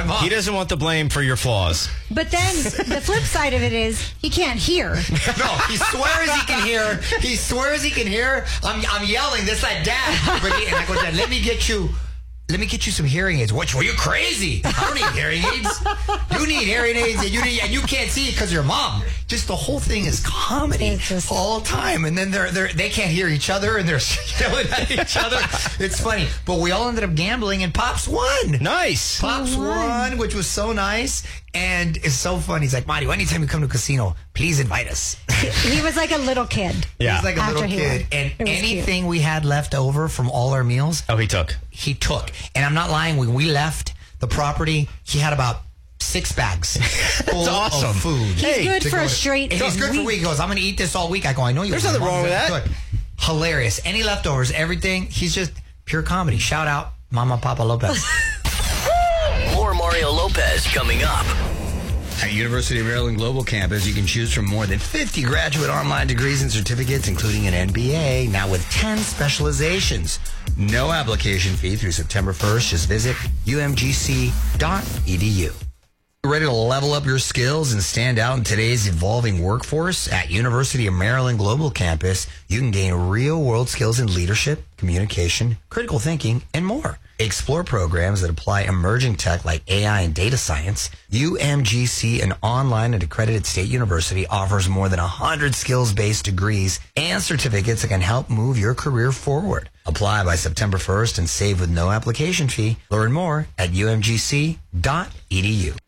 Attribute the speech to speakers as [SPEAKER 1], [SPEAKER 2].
[SPEAKER 1] mom.
[SPEAKER 2] He doesn't want the blame for your flaws.
[SPEAKER 3] But then the flip side of it is he can't hear.
[SPEAKER 1] No, he swears he can hear. He swears he can hear. I'm yelling this like Dad. And I go, Dad, let me get you some hearing aids. What? Were you crazy? I don't need hearing aids. You need hearing aids, and you can't see it because your mom. Just the whole thing is comedy all the time, and then they can't hear each other, and they're yelling at each other. It's funny, but we all ended up gambling, and Pops won.
[SPEAKER 2] Nice.
[SPEAKER 1] Pops won, which was so nice, and it's so fun. He's like, Mario, anytime you come to a casino, please invite us.
[SPEAKER 3] He was like a little kid.
[SPEAKER 1] Yeah, he was like a little kid, and anything we had left over from all our meals,
[SPEAKER 2] he took.
[SPEAKER 1] He took, and I'm not lying. When we left the property, he had about 6 bags full of food.
[SPEAKER 3] He's good for a straight week.
[SPEAKER 1] He's good for a week. He goes, I'm going to eat this all week. I go, I know you.
[SPEAKER 2] There's nothing wrong with that.
[SPEAKER 1] Good. Hilarious. Any leftovers, everything. He's just pure comedy. Shout out Mama Papa Lopez.
[SPEAKER 4] More Mario Lopez coming up.
[SPEAKER 1] At University of Maryland Global Campus, you can choose from more than 50 graduate online degrees and certificates, including an MBA, now with 10 specializations. No application fee through September 1st. Just visit umgc.edu. Ready to level up your skills and stand out in today's evolving workforce? At University of Maryland Global Campus, you can gain real-world skills in leadership, communication, critical thinking, and more. Explore programs that apply emerging tech like AI and data science. UMGC, an online and accredited state university, offers more than 100 skills-based degrees and certificates that can help move your career forward. Apply by September 1st and save with no application fee. Learn more at umgc.edu.